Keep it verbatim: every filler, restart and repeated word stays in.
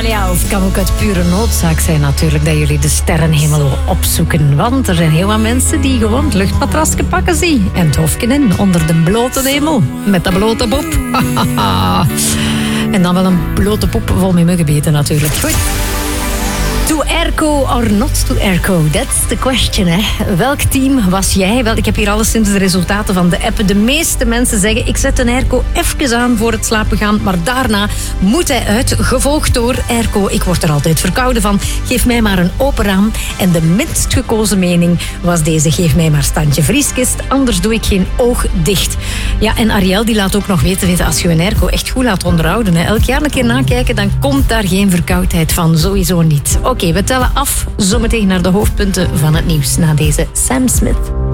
ja, of het kan ook uit pure noodzaak zijn natuurlijk dat jullie de sterrenhemel opzoeken. Want er zijn heel wat mensen die gewoon het luchtmatrasje pakken zien. En het hoofdje in, onder de blote hemel. Met de blote pop. En dan wel een blote pop vol met muggenbeten natuurlijk. Goed. To airco or not to airco? That's the question, hè. Welk team was jij? Wel, ik heb hier alleszins de resultaten van de app. De meeste mensen zeggen, ik zet een airco even aan voor het slapen gaan, maar daarna moet hij uit, gevolgd door airco. Ik word er altijd verkouden van. Geef mij maar een open raam. En de minst gekozen mening was deze, geef mij maar standje vrieskist, anders doe ik geen oog dicht. Ja, en Ariel die laat ook nog weten, weten als je een airco echt goed laat onderhouden, hè, elk jaar een keer nakijken, dan komt daar geen verkoudheid van. Sowieso niet. Oké, okay, we tellen af zometeen naar de hoofdpunten van het nieuws na deze Sam Smith.